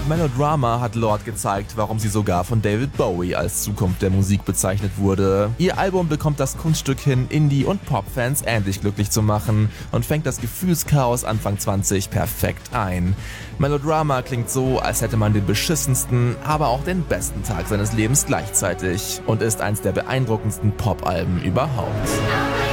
Melodrama hat Lorde gezeigt, warum sie sogar von David Bowie als Zukunft der Musik bezeichnet wurde. Ihr Album bekommt das Kunststück hin, Indie- und Pop-Fans ähnlich glücklich zu machen und fängt das Gefühlschaos Anfang 20 perfekt ein. Melodrama klingt so, als hätte man den beschissensten, aber auch den besten Tag seines Lebens gleichzeitig und ist eins der beeindruckendsten Pop-Alben überhaupt.